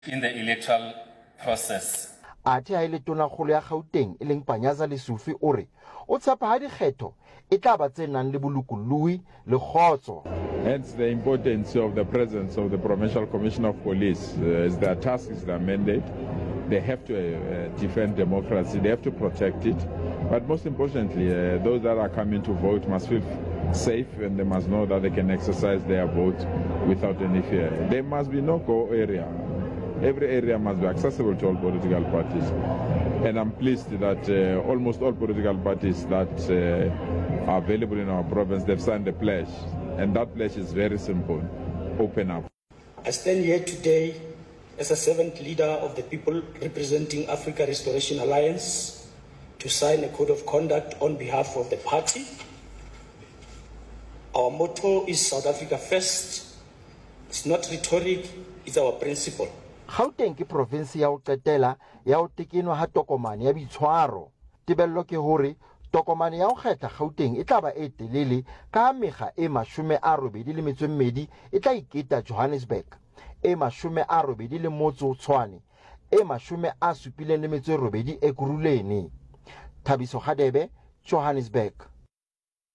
in the electoral process. Athe ha ile tona kgolo ya Gauteng e leng Panyaza Lesufi o re o tshepa ha dikgetho e tla ba tse nang le bolokollohi le kgotso. Hence the importance of the presence of the Provincial Commissioner of Police. As their task is their mandate, they have to defend democracy, they have to protect it. But most importantly, those that are coming to vote must feel safe and they must know that they can exercise their vote without any fear. There must be no go area. Every area must be accessible to all political parties. And I'm pleased that almost all political parties that are available in our province, they've signed a pledge. And that pledge is very simple: open up. I stand here today as a seventh leader of the people representing Africa Restoration Alliance to sign a code of conduct on behalf of the party. Our motto is South Africa First. It's not rhetoric, it's our principle. Gauteng ke province ya ho qetela ya ho tekenwa ha tokomane ya boitshwaro. Tebello ke hore tokomane ya ho kgetha Gauteng e tla ba e telele ka mekga e 82 e tla iketa Johannesburg, e 80 le motso Tshwane, e 78 Ekurhuleni. Thabiso Gadebe, Johannesburg.